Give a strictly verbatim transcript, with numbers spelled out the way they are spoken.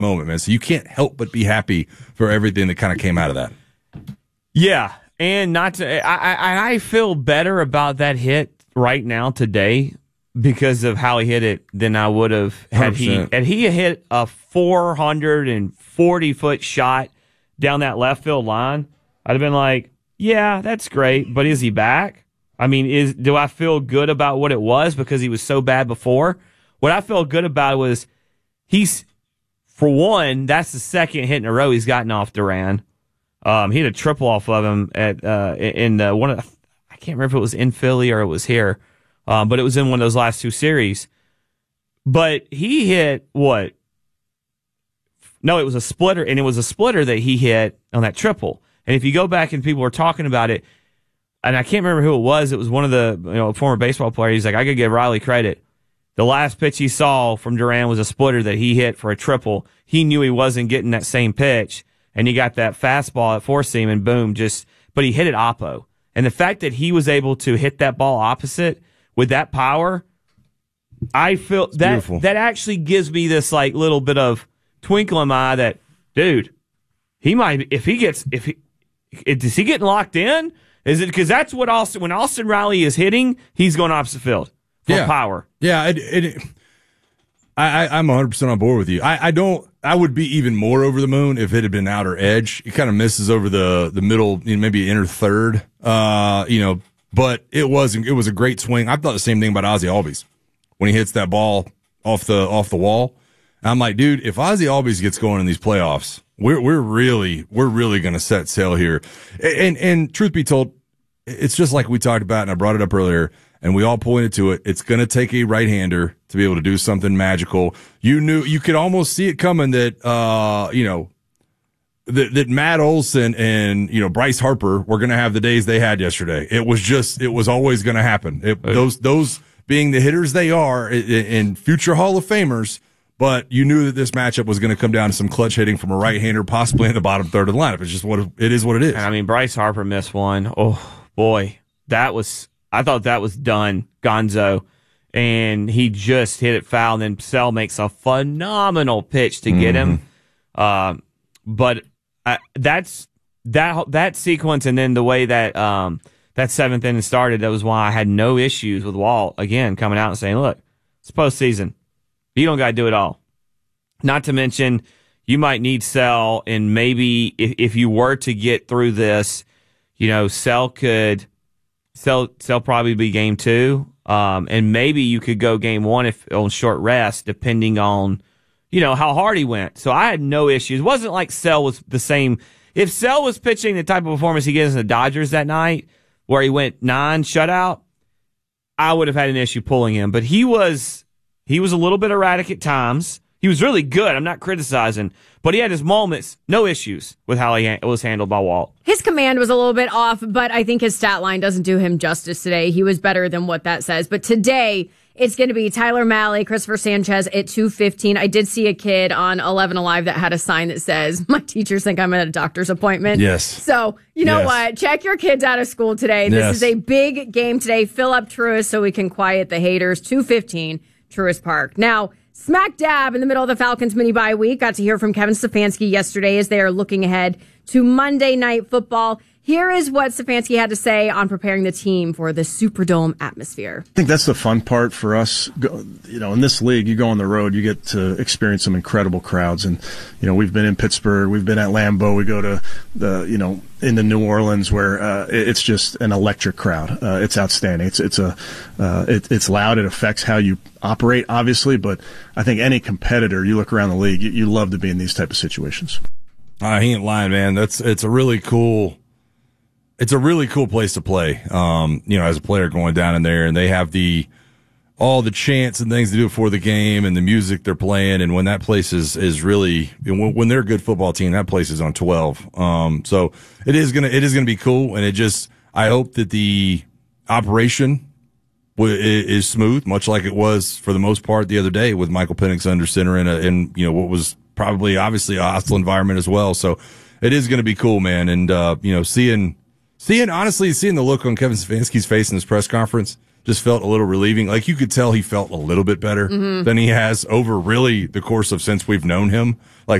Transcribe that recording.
moment, man. So you can't help but be happy for everything that kind of came out of that. Yeah, and not to, I, I, I feel better about that hit right now today because of how he hit it than I would have had he had he hit a four hundred forty foot shot down that left field line. I'd have been like, yeah, that's great, but is he back? I mean, is do I feel good about what it was because he was so bad before? What I felt good about was he's, for one, that's the second hit in a row he's gotten off Duran. Um, he had a triple off of him at uh, in uh, one of the, I can't remember if it was in Philly or it was here, um, but it was in one of those last two series. But he hit what? No, it was a splitter, and it was a splitter that he hit on that triple. And if you go back and people were talking about it, and I can't remember who it was, it was one of the you know former baseball players. He's like, I could give Riley credit. The last pitch he saw from Duran was a splitter that he hit for a triple. He knew he wasn't getting that same pitch. And he got that fastball at four seam and boom, just, but he hit it oppo. And the fact that he was able to hit that ball opposite with that power, I feel it's that beautiful. That actually gives me this like little bit of twinkle in my eye that, dude, he might, if he gets, if he, is he getting locked in? Is it, because that's what Austin, when Austin Riley is hitting, he's going opposite field for yeah. power. Yeah. It, it, I, I, I'm one hundred percent on board with you. I, I don't, I would be even more over the moon if it had been outer edge. It kind of misses over the, the middle, you know, maybe inner third, uh, you know, but it was, it was a great swing. I thought the same thing about Ozzie Albies when he hits that ball off the, off the wall. I'm like, dude, if Ozzie Albies gets going in these playoffs, we're, we're really, we're really going to set sail here. And, and truth be told, it's just like we talked about, and I brought it up earlier, and we all pointed to it. It's going to take a right-hander to be able to do something magical. You knew, you could almost see it coming that, uh, you know, that, that Matt Olson and, you know, Bryce Harper were going to have the days they had yesterday. It was just, it was always going to happen. It, those, those being the hitters they are and future Hall of Famers, but you knew that this matchup was going to come down to some clutch hitting from a right-hander, possibly in the bottom third of the lineup. It's just what it is what it is. And I mean, Bryce Harper missed one. Oh, boy. That was, I thought that was done, Gonzo. And he just hit it foul, and then Sell makes a phenomenal pitch to get mm-hmm. him. Uh, but uh, that's that that sequence, and then the way that um, that seventh inning started, that was why I had no issues with Walt, again, coming out and saying, look, it's postseason. You don't got to do it all. Not to mention, you might need Sell, and maybe if, if you were to get through this, you know, Sell could, Sell, Sell probably be game two. Um, and maybe you could go game one if on short rest, depending on, you know, how hard he went. So I had no issues. It wasn't like Sell was the same. If Sell was pitching the type of performance he gives in the Dodgers that night, where he went nine shutout, I would have had an issue pulling him. But he was, he was a little bit erratic at times. He was really good. I'm not criticizing, but he had his moments. No issues with how he ha- was handled by Walt. His command was a little bit off, but I think his stat line doesn't do him justice today. He was better than what that says. But today, it's going to be Tyler Mahle, Christopher Sanchez at two fifteen. I did see a kid on eleven Alive that had a sign that says, my teachers think I'm at a doctor's appointment. Yes. So, you know yes. what? Check your kids out of school today. This yes. is a big game today. Fill up Truist so we can quiet the haters. two fifteen, Truist Park. Now, smack dab in the middle of the Falcons mini bye week. Got to hear from Kevin Stefanski yesterday as they are looking ahead to Monday Night Football. Here is what Stefanski had to say on preparing the team for the Superdome atmosphere. I think that's the fun part for us. You know, in this league, you go on the road, you get to experience some incredible crowds. And, you know, we've been in Pittsburgh, we've been at Lambeau, we go to the, you know, into New Orleans where uh, it's just an electric crowd. Uh, it's outstanding. It's it's a uh, it, it's loud. It affects how you operate, obviously. But I think any competitor, you look around the league, you, you love to be in these type of situations. Uh, he ain't lying, man. That's it's a really cool. It's a really cool place to play, um, you know, as a player going down in there, and they have the all the chants and things to do before the game and the music they're playing. And when that place is, is really, when, when they're a good football team, that place is on twelve. Um, so it is going to, it is going to be cool. And it just, I hope that the operation w- is smooth, much like it was for the most part the other day with Michael Penix under center in a, in, you know, what was probably obviously a hostile environment as well. So it is going to be cool, man. And, uh, you know, seeing, Seeing, honestly, seeing the look on Kevin Stefanski's face in his press conference, just felt a little relieving. Like you could tell he felt a little bit better mm-hmm. than he has over really the course of since we've known him. Like